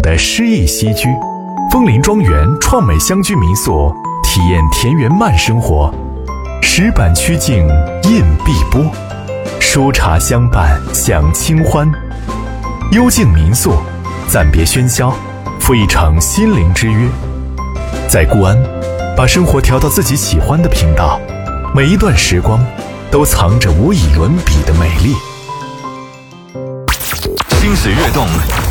的诗意栖居，枫林庄园创美乡居民宿，体验田园慢生活。石板曲径印碧波，书茶相伴享清欢。幽静民宿，暂别喧嚣，赴一场心灵之约。在固安，把生活调到自己喜欢的频道，每一段时光都藏着无以伦比的美丽。 心史跃动，